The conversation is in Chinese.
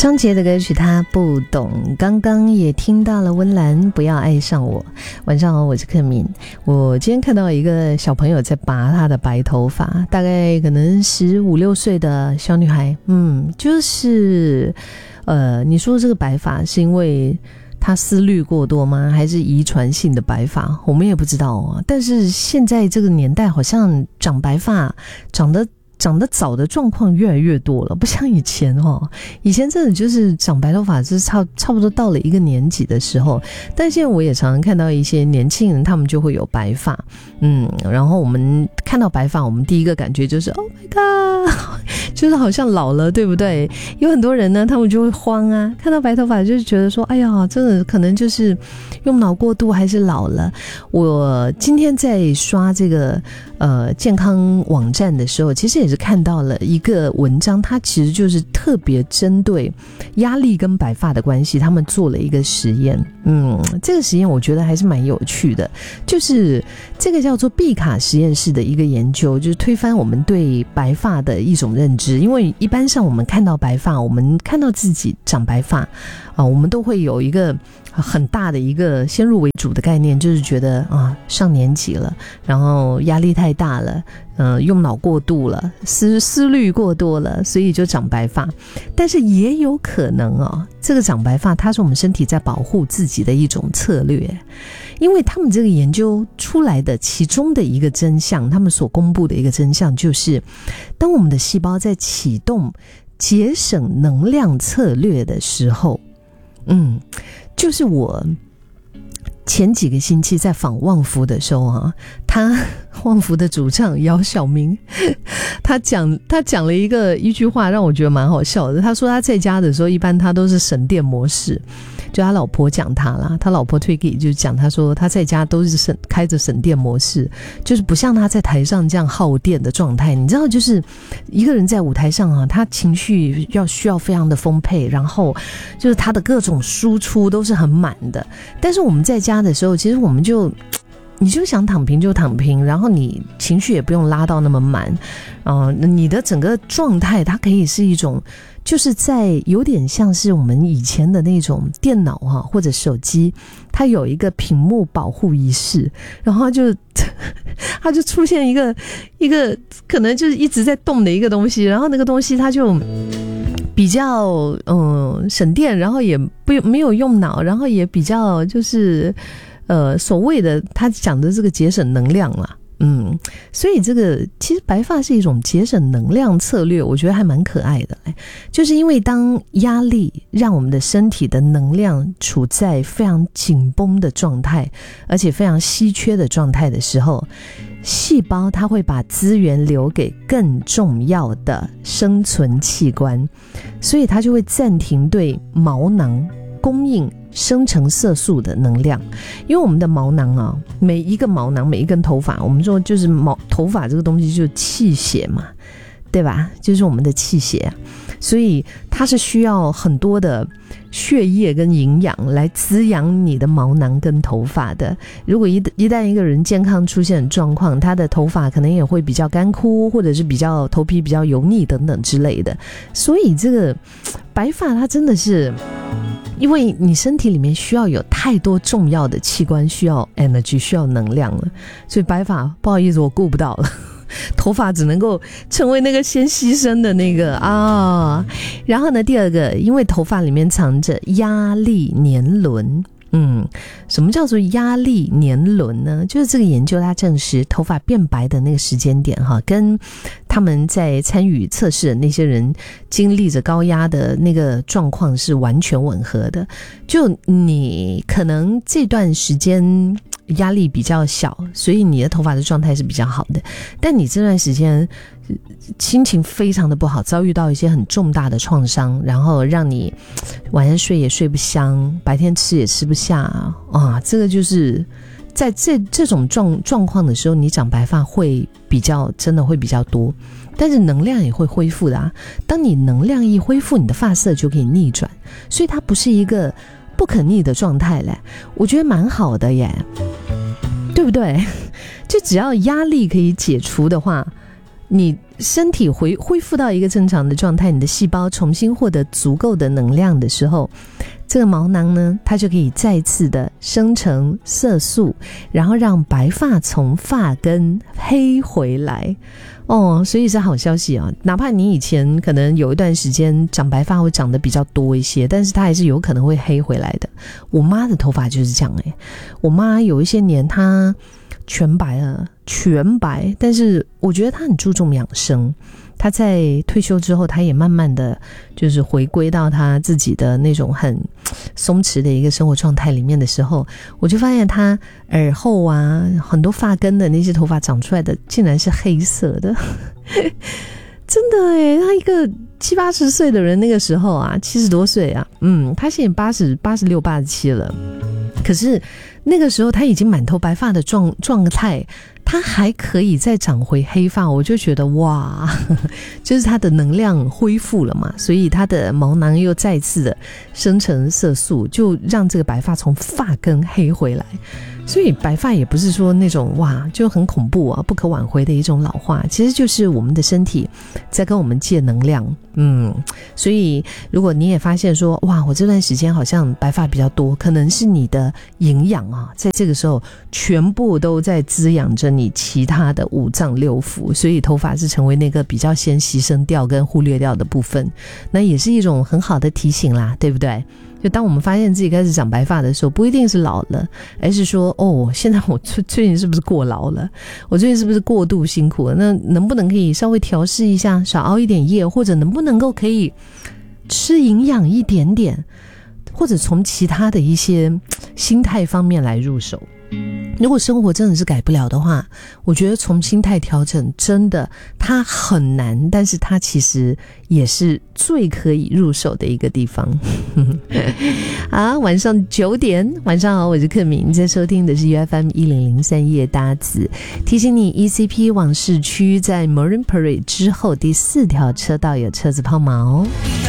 张杰的歌曲他不懂，刚刚也听到了温岚不要爱上我。晚上好，我是克敏。我今天看到一个小朋友在拔他的白头发，大概可能15、16岁的小女孩，就是你说这个白发是因为他思虑过多吗？还是遗传性的白发？我们也不知道啊。但是现在这个年代好像长白发长得早的状况越来越多了，不像以前哦。以前真的就是长白头发就是差不多到了一个年纪的时候，但现在我也常常看到一些年轻人，他们就会有白发，然后我们看到白发，我们第一个感觉就是 Oh my god， 就是好像老了，对不对？有很多人呢，他们就会慌啊，看到白头发就是觉得说，哎呀，真的可能就是用脑过度还是老了。我今天在刷这个健康网站的时候，其实也是看到了一个文章，它其实就是特别针对压力跟白发的关系，他们做了一个实验。这个实验我觉得还是蛮有趣的，就是这个叫做毕卡实验室的一个研究，就是推翻我们对白发的一种认知。因为一般上我们看到白发，我们看到自己长白发我们都会有一个很大的一个先入为主的概念，就是觉得上年纪了，然后压力太大了，用脑过度了，思虑过多了，所以就长白发。但是也有可能这个长白发它是我们身体在保护自己的一种策略。因为他们这个研究出来的其中的一个真相，他们所公布的一个真相就是，当我们的细胞在启动节省能量策略的时候，就是我前几个星期在访旺福的时候旺福的主唱姚晓明，他讲了一句话让我觉得蛮好笑的。他说他在家的时候一般他都是省电模式，就他老婆讲他啦，他老婆推给就讲他说他在家都是开着省电模式，就是不像他在台上这样耗电的状态。你知道，就是一个人在舞台上他情绪需要非常的丰沛，然后就是他的各种输出都是很满的。但是我们在家的时候，其实我们你就想躺平就躺平，然后你情绪也不用拉到那么满，你的整个状态它可以是一种，就是在有点像是我们以前的那种电脑或者手机，它有一个屏幕保护仪式，然后它就出现一个可能就是一直在动的一个东西，然后那个东西它就比较省电，然后也没有用脑，然后也比较就是所谓的他讲的这个节省能量啦。所以这个其实白发是一种节省能量策略，我觉得还蛮可爱的。就是因为当压力让我们的身体的能量处在非常紧绷的状态，而且非常稀缺的状态的时候，细胞它会把资源留给更重要的生存器官，所以它就会暂停对毛囊供应生成色素的能量。因为我们的毛囊每一个毛囊每一根头发，我们说就是头发这个东西就是气血嘛，对吧？就是我们的气血所以它是需要很多的血液跟营养来滋养你的毛囊跟头发的。如果一旦一个人健康出现状况，他的头发可能也会比较干枯，或者是头皮比较油腻等等之类的。所以这个白发它真的是因为你身体里面需要有太多重要的器官需要 energy 需要能量了，所以白发不好意思我顾不到了，头发只能够成为那个先牺牲的那个然后呢，第二个，因为头发里面藏着压力年轮。什么叫做压力年轮呢？就是这个研究它证实头发变白的那个时间点跟他们在参与测试的那些人经历着高压的那个状况是完全吻合的。就你可能这段时间压力比较小，所以你的头发的状态是比较好的，但你这段时间心情非常的不好，遭遇到一些很重大的创伤，然后让你晚上睡也睡不香，白天吃也吃不下这个就是在这种状况的时候，你长白发会真的会比较多，但是能量也会恢复的当你能量一恢复，你的发色就可以逆转，所以它不是一个不可逆的状态我觉得蛮好的耶，对不对？就只要压力可以解除的话，你身体恢复到一个正常的状态，你的细胞重新获得足够的能量的时候，这个毛囊呢，它就可以再次的生成色素，然后让白发从发根黑回来。所以是好消息啊！哪怕你以前可能有一段时间长白发会长得比较多一些，但是它还是有可能会黑回来的。我妈的头发就是这样我妈有一些年她全白了，全白，但是我觉得她很注重养生。他在退休之后，他也慢慢的就是回归到他自己的那种很松弛的一个生活状态里面的时候，我就发现他耳后啊很多发根的那些头发长出来的竟然是黑色的真的他一个70-80岁的人那个时候啊，70多岁啊，他现在86、87了，可是那个时候他已经满头白发的状态，他还可以再长回黑发，我就觉得哇，就是他的能量恢复了嘛，所以他的毛囊又再次的生成色素，就让这个白发从发根黑回来。所以白发也不是说那种哇就很恐怖啊不可挽回的一种老化，其实就是我们的身体在跟我们借能量。所以如果你也发现说哇我这段时间好像白发比较多，可能是你的营养啊在这个时候全部都在滋养着你其他的五脏六腑，所以头发是成为那个比较先牺牲掉跟忽略掉的部分，那也是一种很好的提醒啦，对不对？就当我们发现自己开始长白发的时候，不一定是老了，而是说现在我最近是不是过劳了，我最近是不是过度辛苦了，那能不能可以稍微调试一下，少熬一点夜，或者能不能够可以吃营养一点点，或者从其他的一些心态方面来入手。如果生活真的是改不了的话，我觉得从心态调整真的它很难，但是它其实也是最可以入手的一个地方好，晚上9点，晚上好，我是克敏，你在收听的是 UFM1003 夜搭子，提醒你 ECP 往市区在 Marine Parade 之后第4条车道有车子抛锚。